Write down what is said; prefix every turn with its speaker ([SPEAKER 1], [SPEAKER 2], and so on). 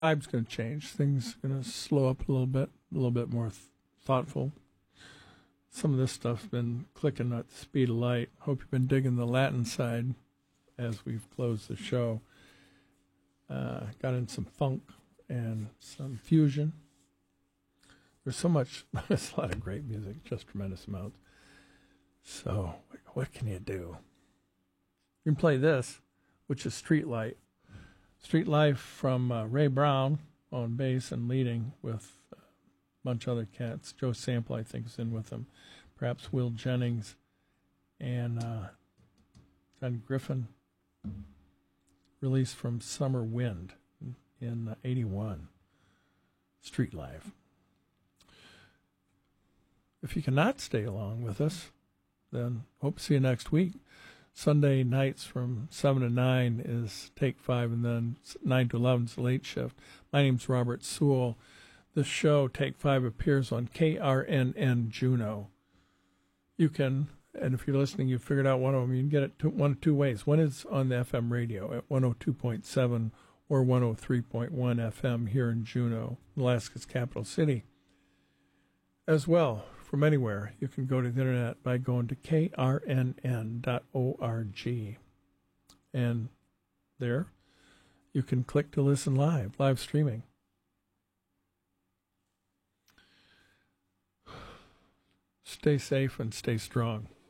[SPEAKER 1] vibe's going to change. Things going to slow up a little bit more thoughtful. Some of this stuff's been clicking at the speed of light. Hope you've been digging the Latin side as we've closed the show. Got in some funk and some fusion. There's so much, there's a lot of great music, just tremendous amounts. So, what can you do? You can play this, which is Streetlight. Street Life from Ray Brown on bass and leading with a bunch of other cats. Joe Sample, I think, is in with them. Perhaps Will Jennings and John Griffin. Released from Summer Wind in 81. Street Life. If you cannot stay along with us, then hope to see you next week. Sunday nights from 7 to 9 is Take 5, and then 9 to 11 is the late shift. My name's Robert Sewell. This show, Take 5, appears on KRNN Juneau. You can, and if you're listening, you figured out one of them, you can get it one of two ways. One is on the FM radio at 102.7 or 103.1 FM here in Juneau, Alaska's capital city. As well, from anywhere, you can go to the internet by going to krnn.org. And there, you can click to listen live streaming. Stay safe and stay strong.